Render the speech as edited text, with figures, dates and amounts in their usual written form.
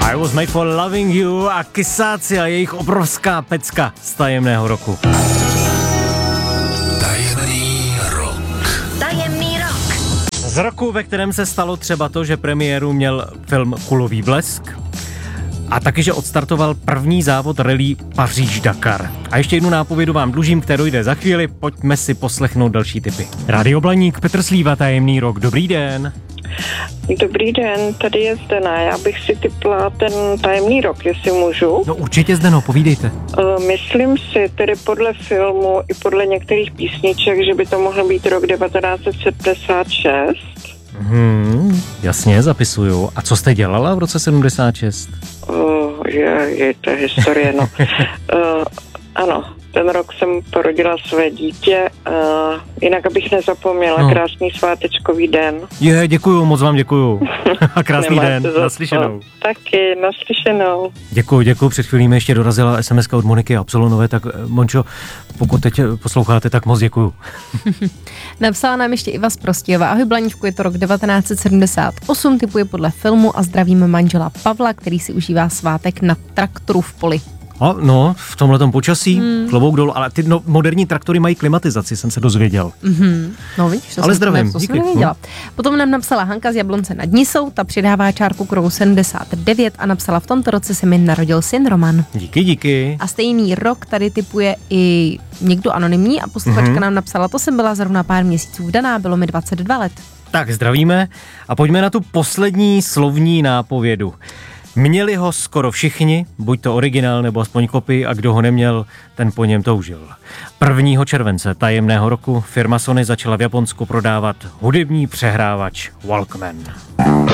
I Was Made for Loving You a Kysáci a jejich obrovská pecka z Tajemného roku. Tajemný rok. Tajemný rok. Z roku, ve kterém se stalo třeba to, že premiéru měl film Kulový blesk a taky, že odstartoval první závod rally Paříž-Dakar. A ještě jednu nápovědu vám dlužím, kterou jde za chvíli, pojďme si poslechnout další tipy. Rádio Blaník, Petr Slíva, Tajemný rok, dobrý den. Dobrý den, tady je Zdena. Já bych si tipla ten Tajemný rok, jestli můžu. No určitě Zdeno, povídejte. Myslím si, tedy podle filmu i podle některých písniček, že by to mohl být rok 1976. Jasně, zapisuju. A co jste dělala v roce 76? Je to historie, no. Ano, ten rok jsem porodila své dítě, jinak abych nezapomněla, krásný svátečkový den. Děkuju, moc vám děkuju. A krásný den, naslyšenou. Taky, naslyšenou. Děkuju, před chvílí mi ještě dorazila SMS-ka od Moniky Absolonové, tak Mončo, pokud teď posloucháte, tak moc děkuju. Napsala nám ještě Iva z Prostějova. Ahoj Blaníčku, je to rok 1978, tipuje podle filmu a zdravíme manžela Pavla, který si užívá svátek na traktoru v poli. No, v tomhletom počasí, klobouk dolů, ale ty moderní traktory mají klimatizaci, jsem se dozvěděl. No vidíš, to ale zdravím, to díky. jsem nevěděla. Potom nám napsala Hanka z Jablonce nad Nisou, ta přidává čárku k roku 79 a napsala: v tomto roce se mi narodil syn Roman. Díky. A stejný rok tady tipuje i někdo anonymní a posluchačka nám napsala: to jsem byla zrovna pár měsíců vdaná, bylo mi 22 let. Tak zdravíme a pojďme na tu poslední slovní nápovědu. Měli ho skoro všichni, buď to originál nebo aspoň kopii, a kdo ho neměl, ten po něm toužil. 1. července Tajemného roku firma Sony začala v Japonsku prodávat hudební přehrávač Walkman.